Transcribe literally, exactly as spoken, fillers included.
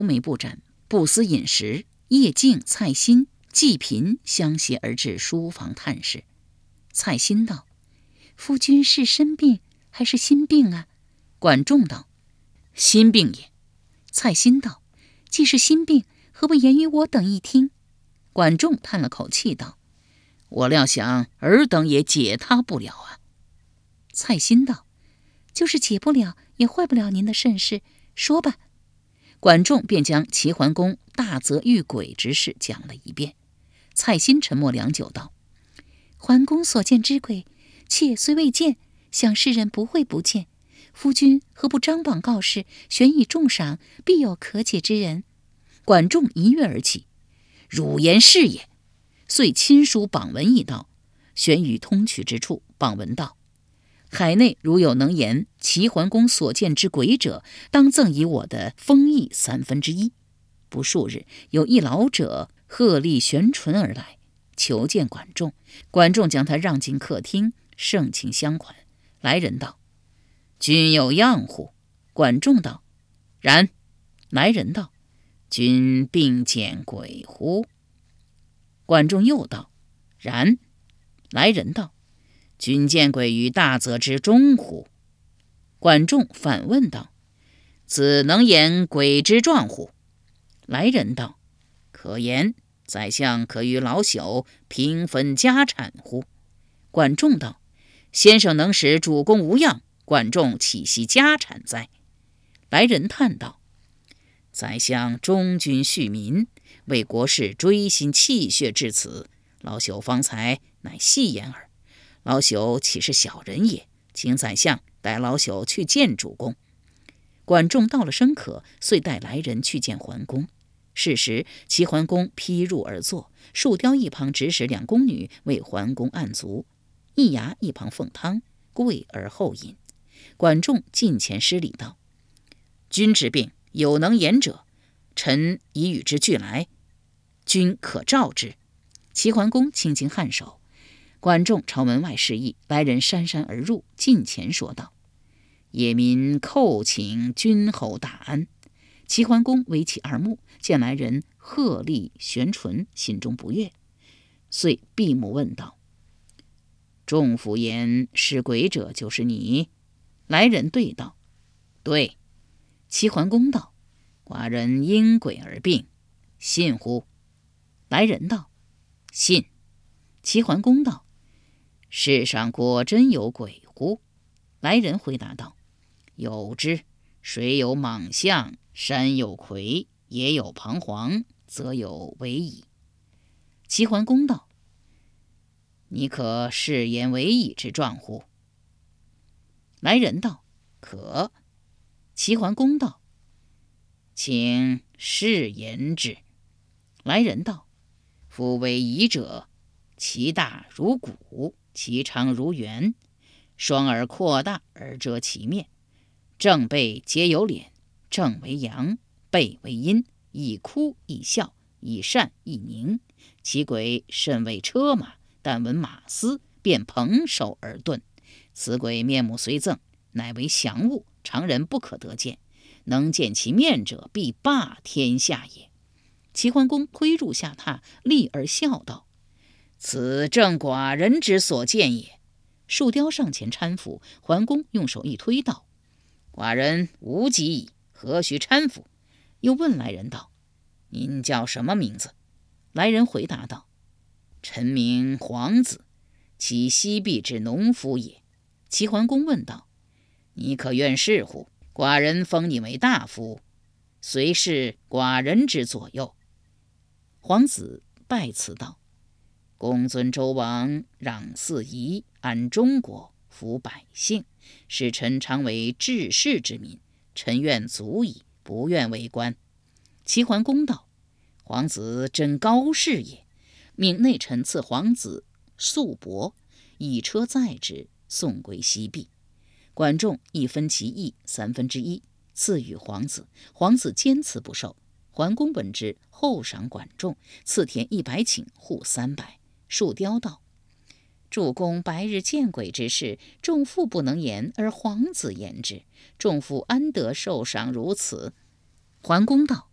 眉不展，不思饮食。叶静、蔡新、季嫔相携而至书房探视。蔡新道：“夫君是身病还是心病啊？”管仲道：“心病也。”蔡新道：“既是心病，何不言于我等一听？”管仲叹了口气道：“我料想尔等也解他不了啊。”蔡新道：“就是解不了，也坏不了您的甚事，说吧。”管仲便将齐桓公大责遇鬼之事讲了一遍。蔡新沉默良久道：“桓公所见之鬼，妾虽未见，想世人不会不见。夫君何不张榜告示，悬以重赏，必有可解之人。”管仲一跃而起：“汝言是也！”遂亲书榜文一道，悬于通衢之处。榜文道：“海内如有能言齐桓公所见之鬼者，当赠以我的封邑三分之一。”不数日，有一老者鹤立悬唇而来，求见管仲。管仲将他让进客厅，盛情相款。来人道：“君有恙乎？”管仲道：“然。”来人道：“君并见鬼乎？”管仲又道：“然。”来人道：“君见鬼于大泽之中乎？”管仲反问道：“子能言鬼之状乎？”来人道：“可言。宰相可与老朽平分家产乎？”管仲道：“先生能使主公无恙，管仲岂惜家产哉？”来人叹道：“宰相忠君恤民，为国事锥心泣血至此，老朽方才乃戏言耳。老朽岂是小人也？请宰相带老朽去见主公。”管仲道了声可，遂带来人去见桓公。是时，齐桓公披入而坐，树雕一旁指使两宫女为桓公按足，易牙一旁奉汤，跪而后饮。管仲近前施礼道：“君之病，有能言者，臣已与之俱来，君可召之。”齐桓公轻轻颔首。管仲朝门外示意，来人姗姗而入，近前说道：“野民叩请君侯大安。”齐桓公微起二目，见来人鹤立悬唇，心中不悦，遂闭目问道：“仲甫言是鬼者就是你？”来人对道：“对。”齐桓公道：“寡人因鬼而病，信乎？”来人道：“信。”齐桓公道：“世上果真有鬼乎？”来人回答道：“有之。水有蟒象，山有葵，野有彷徨，则有为矣。”齐桓公道：“你可示言为矣之状乎？”来人道：“可。”齐桓公道：“请示言之。”来人道：“夫为夷者，其大如鼓，其长如圆，双耳扩大而遮其面，正背皆有脸，正为阳，背为阴，以哭以笑，以善以宁。其鬼甚为车马，但闻马嘶，便蓬首而遁。此鬼面目虽狰，乃为祥物，常人不可得见。能见其面者，必霸天下也。”齐桓公推入下榻，立而笑道：“此正寡人之所见也。”树雕上前搀扶，桓公用手一推道：“寡人无疾矣，何须搀扶？”又问来人道：“您叫什么名字？”来人回答道：“臣名黄子，其西壁之农夫也。”齐桓公问道：“你可愿事乎？寡人封你为大夫，随侍寡人之左右。”黄子拜辞道：“公尊周王，攘四夷，安中国，抚百姓，使臣常为治世之民，臣愿足矣，不愿为官。”齐桓公道：“黄子真高士也，命内臣赐黄子素帛，以车载之，送归西壁。”管仲一分其邑三分之一，赐予黄子。黄子坚辞不受。桓公闻之，厚赏管仲，赐田一百顷，户三百。树雕道：“主公白日见鬼之事，仲父不能言，而黄子言之，仲父安得受赏如此？”桓公道：“